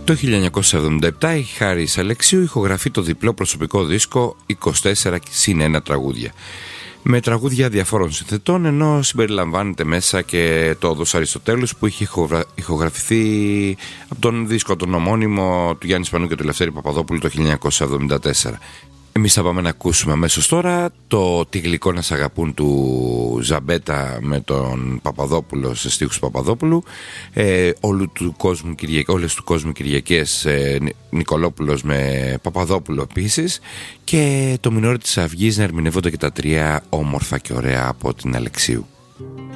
Το 1977 η Χάρης Αλεξίου ηχογραφεί το διπλό προσωπικό δίσκο 24+1 τραγούδια, με τραγούδια διαφόρων συνθετών, ενώ συμπεριλαμβάνεται μέσα και το Όδος Αριστοτέλους που είχε ηχογραφηθεί από τον δίσκο τον ομώνυμο του Γιάννη Σπανού και του Ελευθέρη Παπαδόπουλου το 1974. Εμείς θα πάμε να ακούσουμε αμέσως τώρα το «Τι γλυκό να σ' αγαπούν» του Ζαμπέτα με τον Παπαδόπουλο σε στίχους Παπαδόπουλου, όλες του κόσμου Κυριακές, Νικολόπουλος με Παπαδόπουλο επίσης, και το Μινόρι της Αυγής να ερμηνεύονται και τα τρία όμορφα και ωραία από την Αλεξίου.